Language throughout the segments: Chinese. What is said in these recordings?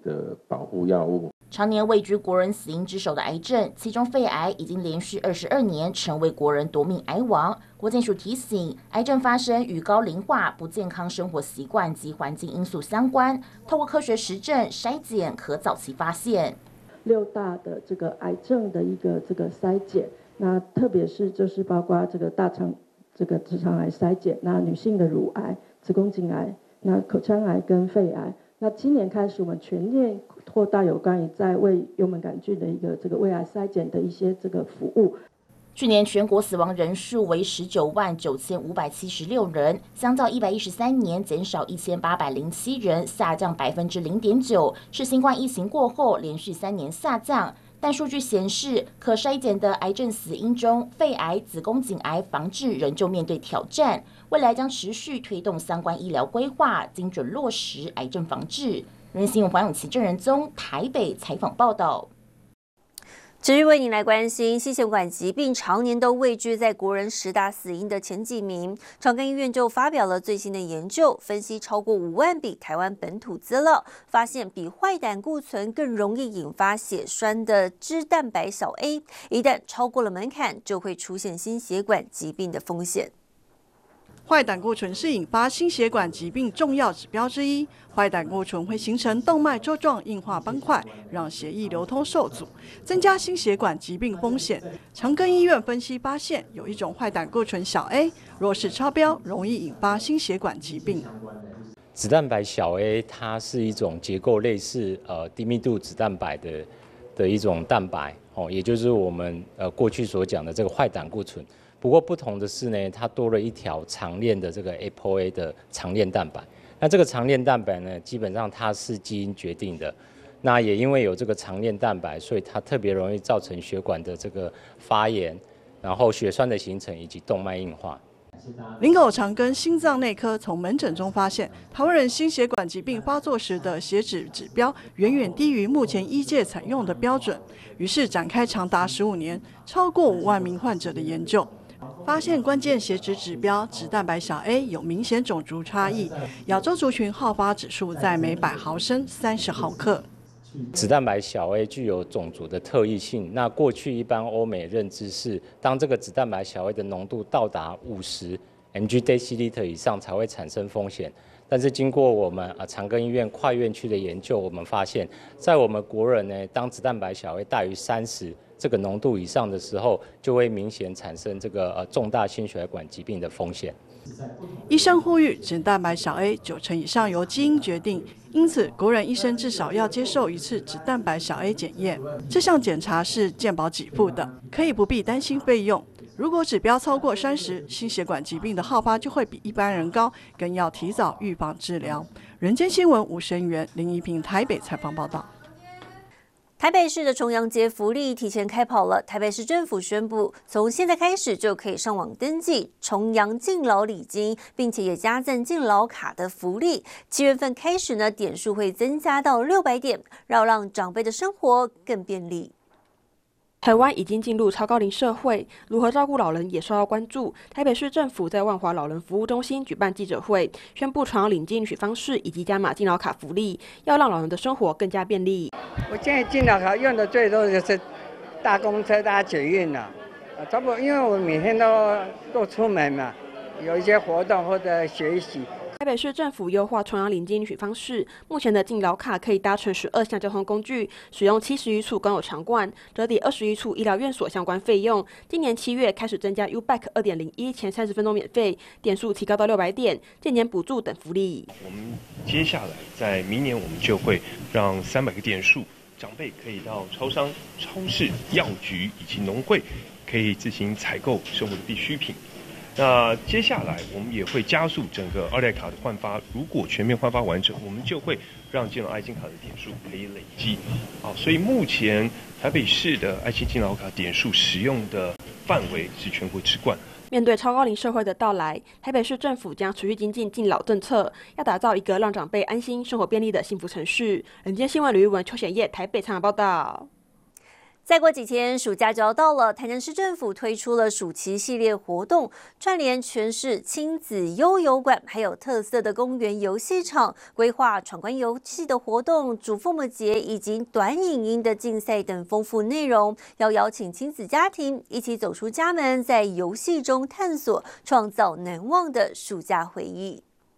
个保护药物。 常年位居国人死因之首的癌症，其中肺癌已经连续22年成为国人夺命癌王。国健署提醒，癌症发生与高龄化、不健康生活习惯及环境因素相关，透过科学实证筛检，可早期发现。 6大的这个癌症的一个这个筛检，那特别是就是包括这个大肠这个直肠癌筛检，那女性的乳癌、子宫颈癌、那口腔癌跟肺癌。那今年开始，我们全面扩大有关于在为幽门杆菌的一个这个胃癌筛检的一些这个服务。 去年全国死亡人数为199576人，相较113年减少1807人，下降0.9%，是新冠疫情过后连续3年下降。但数据显示，可筛检的癌症死因中，肺癌、子宫颈癌防治仍旧面对挑战。未来将持续推动相关医疗规划，精准落实癌症防治。人新闻黄永琪、郑仁宗台北采访报道。 持续为您来关心心血管疾病常年都位居在国人10大死因的前几名。长庚医院就发表了最新的研究，分析超过5万笔台湾本土资料，发现比坏胆固醇更容易引发血栓的脂蛋白小 A， 一旦超过了门槛，就会出现心血管疾病的风险。 坏胆固醇是引发心血管疾病重要指标之一。坏胆固醇会形成动脉粥状硬化斑块，让血液流通受阻，增加心血管疾病风险。长庚医院分析发现，有一种坏胆固醇小 A， 若是超标，容易引发心血管疾病。 脂蛋白小 A 它是一种结构类似低密度脂蛋白的一种蛋白也就是我们过去所讲的这个坏胆固醇。不过不同的是呢，它多了一条长链的这个 ApoA 的长链蛋白。那这个长链蛋白呢，基本上它是基因决定的。那也因为有这个长链蛋白，所以它特别容易造成血管的这个发炎，然后血栓的形成以及动脉硬化。 林口长庚心脏内科从门诊中发现，台湾人心血管疾病发作时的血脂指标远远低于目前医界采用的标准，于是展开长达15年、超过5万名患者的研究。发现关键血脂指标脂蛋白小 A 有明显种族差异，亚洲族群好发指数在每100毫升30毫克。 脂蛋白小 A 具有种族的特异性。那过去一般欧美认知是，当这个脂蛋白小 A 的浓度到达50 mg/dL 以上才会产生风险。但是经过我们长庚医院跨院区的研究，我们发现，在我们国人呢，当脂蛋白小 A 大于30这个浓度以上的时候，就会明显产生这个重大心血管疾病的风险。 医生呼吁，脂蛋白小 A 90%以上由基因决定，因此国人医生至少要接受1次脂蛋白小 A 检验。这项检查是健保给付的，可以不必担心费用。如果指标超过30，心血管疾病的好发就会比一般人高，更要提早预防治疗。人间新闻吴声源、林怡平台北采访报道。 台北市的重阳节福利提前开跑了，台北市政府宣布，从现在开始就可以上网登记重阳敬老礼金，并且也加赠敬老卡的福利。7月份开始呢，点数会增加到600点，要让长辈的生活更便利。 台湾已经进入超高龄社会，如何照顾老人也受到关注。台北市政府在万华老人服务中心举办记者会，宣布重阳领金领取方式以及加码敬老卡福利，要让老人的生活更加便利。 我现在敬老卡用的最多的就是搭公车、搭捷运了，差不多，因为我每天都出门嘛，有一些活动或者学习。 台北市政府优化重阳领金领取方式，目前的敬老卡可以搭乘12项交通工具，使用71处公有场馆，折抵21处医疗院所相关费用。今年7月开始增加 U-Bike 2.01前30分钟免费，点数提高到600点，健检补助等福利。 我们接下来在明年，我们就会让300个点数，长辈可以到超商、超市、药局以及农会，可以自行采购生活的必需品。那接下来我们也会加速整个2代卡的换发，如果全面换发完成，我们就会让健老爱心卡的点数可以累积。所以目前台北市的爱心敬老卡点数使用的范围是全国之冠。 面对超高龄社会的到来，台北市政府将持续精进敬老政策，要打造一个让长辈安心、生活便利的幸福城市。人间新闻吕玉文、邱显业台北采访报道。 再过几天，暑假就要到了。台南市政府推出了暑期系列活动，串联全市亲子悠游馆，还有特色的公园游戏场，规划闯关游戏的活动、主父母节以及短影音的竞赛等丰富内容，要邀请亲子家庭一起走出家门，在游戏中探索，创造难忘的暑假回忆。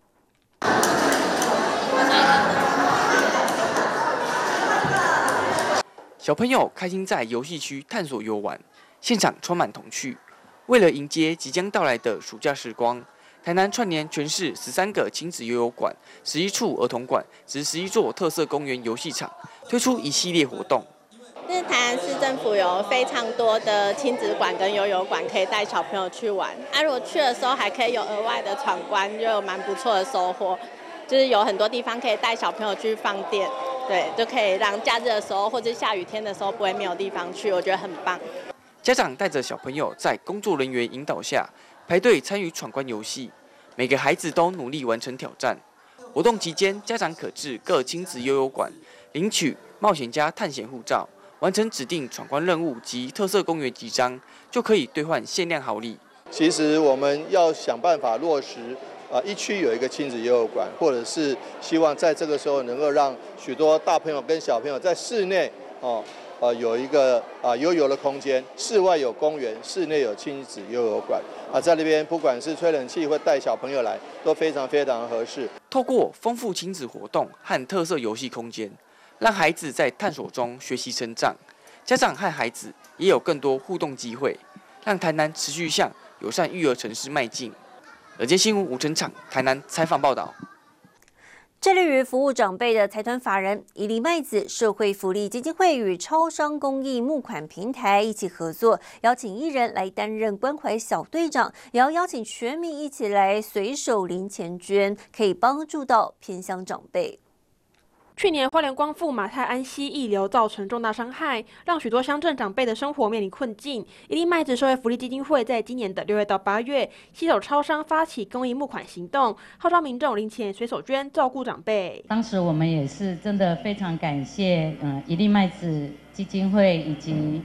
小朋友开心在游戏区探索游玩，现场充满童趣。为了迎接即将到来的暑假时光，台南串联全市13个亲子悠游馆、11处儿童馆及11座特色公园游戏场，推出一系列活动。 那台南市政府有非常多的亲子馆跟悠游馆可以带小朋友去玩。如果去的时候还可以有额外的闯关，就有蛮不错的收获。就是有很多地方可以带小朋友去放电，对，就可以让假日的时候或者下雨天的时候不会没有地方去，我觉得很棒。 家长带着小朋友在工作人员引导下排队参与闯关游戏，每个孩子都努力完成挑战。活动期间，家长可至各亲子悠游馆领取冒险家探险护照，完成指定闯关任务及特色公园集章，就可以兑换限量好礼。 其实我们要想办法落实。一区有一个亲子悠游馆，或者是希望在这个时候能够让许多大朋友跟小朋友在室内有一个悠游的空间，室外有公园，室内有亲子悠游馆在那边不管是吹冷气或带小朋友来，都非常非常合适。 透过丰富亲子活动和特色游戏空间，让孩子在探索中学习成长，家长和孩子也有更多互动机会，让台南持续向友善育儿城市迈进。日间新闻吴成场台南采访报道。 致力于服务长辈的财团法人一粒麦子社会福利基金会与超商公益募款平台一起合作，邀请艺人来担任关怀小队长，也要邀请全民一起来随手零钱捐，可以帮助到偏乡长辈。 去年花莲光复马太安溪溢流造成重大伤害，让许多乡镇长辈的生活面临困境。一粒麦子社会福利基金会在今年的6月到8月，携手超商发起公益募款行动，号召民众零钱随手捐，照顾长辈。 当时我们也是真的非常感谢一粒麦子基金会以及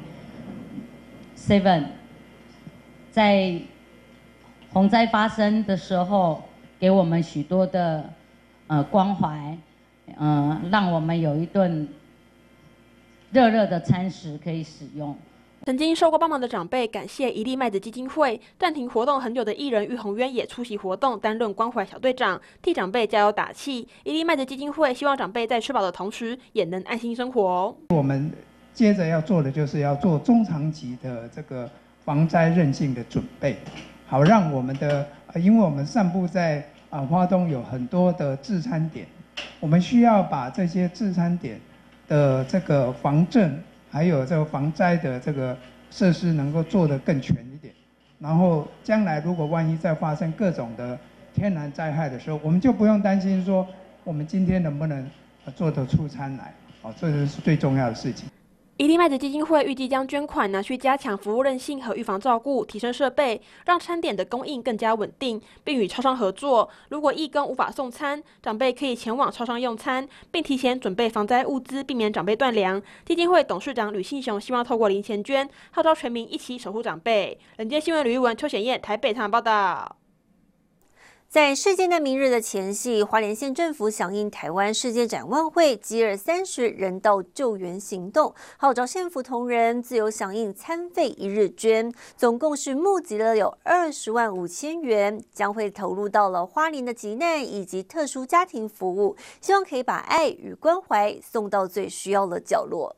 Seven， 在洪灾发生的时候，给我们许多的关怀。让我们有一顿热热的餐食可以使用。 曾经受过帮忙的长辈感谢一粒麦子基金会，暂停活动很久的艺人玉红渊也出席活动，担任关怀小队长，替长辈加油打气。一粒麦子基金会希望长辈在吃饱的同时，也能安心生活。 我们接着要做的就是要做中长期的这个防灾韧性的准备，好让我们的因为我们散布在花东有很多的治餐点。我们需要把这些治餐点的这个防震，还有这个防灾的这个设施能够做得更全一点。然后将来如果万一再发生各种的天然灾害的时候，我们就不用担心说我们今天能不能做得出餐来。这是最重要的事情。 一粒麦子基金会预计将捐款拿去加强服务韧性和预防照顾，提升设备，让餐点的供应更加稳定，并与超商合作。如果义工无法送餐，长辈可以前往超商用餐，并提前准备防灾物资，避免长辈断粮。基金会董事长吕信雄希望透过零钱捐，号召全民一起守护长辈。人间新闻吕玉文、邱显燕台北采访报道。 在世界难民日的前夕，花莲县政府响应台湾世界展望会饥饿30人道救援行动，号召县府同仁自由响应餐费一日捐，总共是募集了有20万5千元，将会投入到了花莲的急难以及特殊家庭服务，希望可以把爱与关怀送到最需要的角落。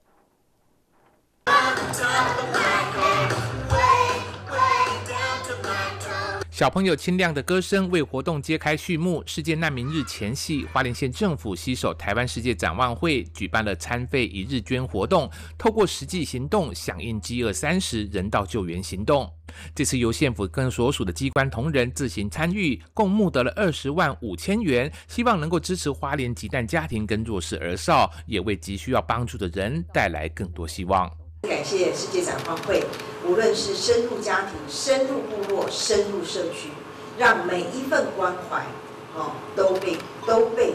小朋友清亮的歌声为活动揭开序幕。世界难民日前夕，花莲县政府携手台湾世界展望会举办了餐费一日捐活动，透过实际行动响应饥饿30人道救援行动。这次由县府跟所属的机关同仁自行参与，共募得了20万5千元，希望能够支持花莲急难家庭跟弱势儿少，也为急需要帮助的人带来更多希望。 感谢世界展望会，无论是深入家庭、深入部落、深入社区，让每一份关怀，都被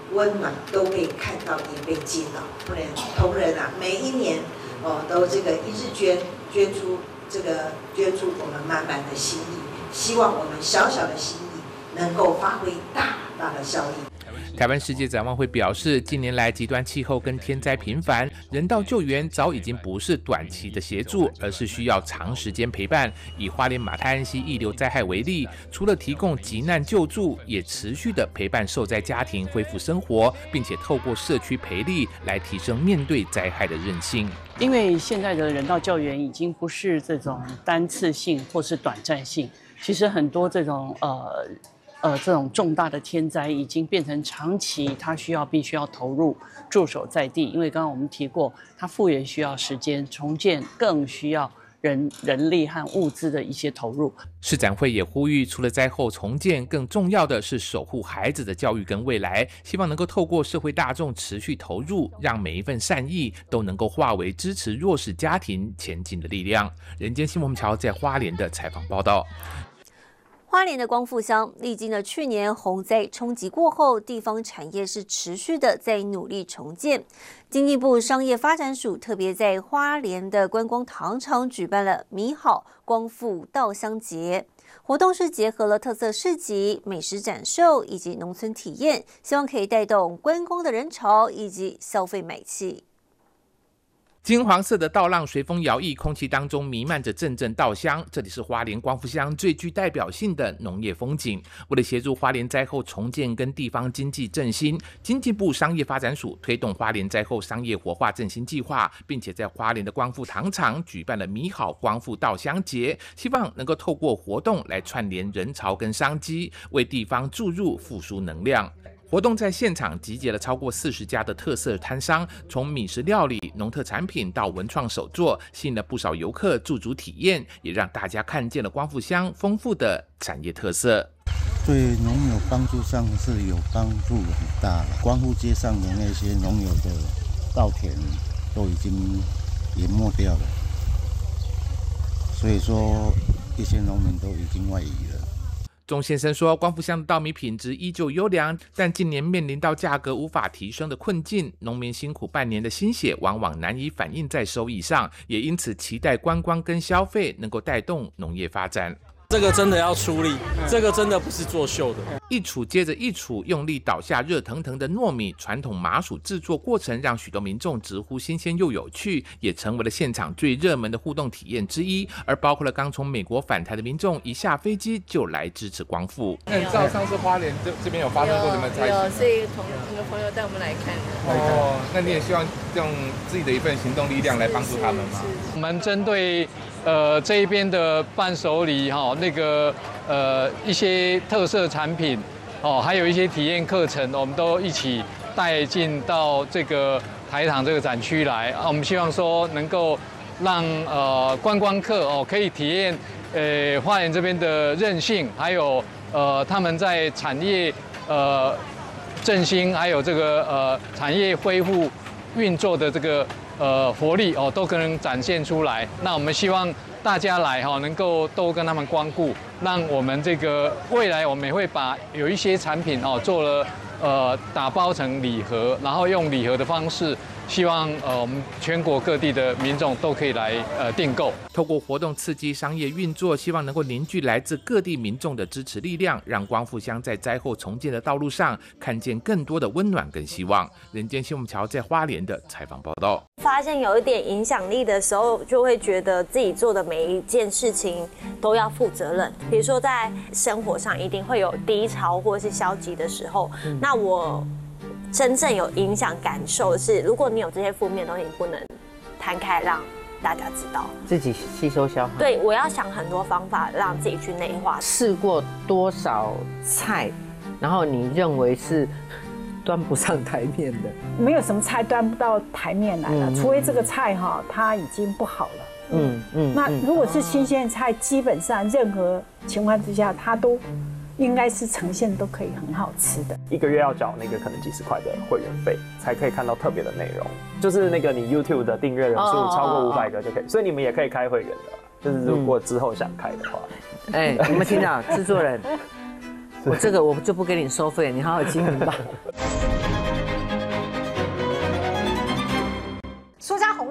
温暖都被看到，也被接到。同仁啊，每一年都这个一日捐出我们满满的心意，希望我们小小的心意能够发挥大大的效益。 台湾世界展望会表示，近年来极端气候跟天灾频繁，人道救援早已经不是短期的协助，而是需要长时间陪伴。以花莲马太安溪溢流灾害为例，除了提供急难救助，也持续的陪伴受灾家庭恢复生活，并且透过社区培力来提升面对灾害的韧性。 因为现在的人道救援已经不是这种单次性或是短暂性，其实很多这种这种重大的天灾已经变成长期，它必须要投入驻守在地。因为刚刚我们提过，它复原需要时间，重建更需要人力和物资的一些投入。 市展会也呼吁，除了灾后重建，更重要的是守护孩子的教育跟未来，希望能够透过社会大众持续投入，让每一份善意都能够化为支持弱势家庭前进的力量。人间新闻桥在花莲的采访报道。 花莲的光复乡历经了去年洪灾冲击过后，地方产业是持续的在努力重建。经济部商业发展署特别在花莲的观光糖厂举办了米好光复稻香节，活动是结合了特色市集、美食展售以及农村体验，希望可以带动观光的人潮以及消费买气。 金黄色的稻浪随风摇曳，空气当中弥漫着阵阵稻香。这里是花莲光复乡最具代表性的农业风景。为了协助花莲灾后重建跟地方经济振兴，经济部商业发展署推动花莲灾后商业活化振兴计划，并且在花莲的光复糖厂举办了米好光复稻香节，希望能够透过活动来串联人潮跟商机，为地方注入复苏能量。活动在现场集结了超过40家的特色摊商，从米食料理、农特产品到文创手作，吸引了不少游客驻足体验，也让大家看见了光复乡丰富的产业特色。 对农友帮助上是有帮助很大了。光复街上的那些农友的稻田都已经淹没掉了，所以说一些农民都已经外移了。 钟先生说，光复乡的稻米品质依旧优良，但近年面临到价格无法提升的困境，农民辛苦半年的心血往往难以反映在收益上，也因此期待观光跟消费能够带动农业发展。 这个真的要出力，这个真的不是作秀的。 一杵接着一杵，用力倒下热腾腾的糯米，传统麻薯制作过程让许多民众直呼新鲜又有趣，也成为了现场最热门的互动体验之一。而包括了刚从美国返台的民众，一下飞机就来支持光复。 那你知道上次花莲这边有发生过什么灾情？ 有，是一个朋友带我们来看的。 哦，那你也希望用自己的一份行动力量来帮助他们吗？ 我们针对这一边的伴手礼一些特色产品还有一些体验课程，我们都一起带进到这个台糖这个展区来。我们希望说能够让观光客可以体验花莲这边的韧性，还有他们在产业振兴，还有这个产业恢复运作的这个活力都可能展现出来。那我们希望大家来能够都跟他们光顾，让我们这个未来我们也会把有一些产品做了打包成礼盒，然后用礼盒的方式，希望我们全国各地的民众都可以来订购。 透过活动刺激商业运作，希望能够凝聚来自各地民众的支持力量，让光复乡在灾后重建的道路上看见更多的温暖跟希望。人间新闻桥在花莲的采访报道。 发现有一点影响力的时候，就会觉得自己做的每一件事情都要负责任。比如说在生活上一定会有低潮或是消极的时候，那我真正有影响感受的是，如果你有这些负面的东西，你不能摊开让大家知道， 自己吸收消化。 对，我要想很多方法让自己去内化。 试过多少菜，然后你认为是端不上台面的？ 没有什么菜端不到台面来了，除非这个菜它已经不好了。那如果是新鲜菜，基本上任何情况之下，它都应该是呈现都可以很好吃的。 1个月要缴那个可能几十块的会员费，才可以看到特别的内容。就是那个你 YouTube 的订阅人数超过500个就可以，所以你们也可以开会员的，就是如果之后想开的话。 有没有听到制作人？我这个我就不给你收费，你好好经营吧。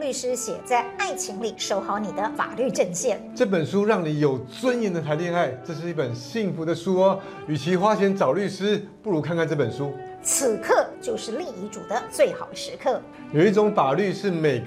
律师写，在爱情里守好你的法律阵线。 这本书让你有尊严的谈恋爱，这是一本幸福的书哦。与其花钱找律师，不如看看这本书。 此刻就是立遗嘱的最好时刻。 有一种法律是每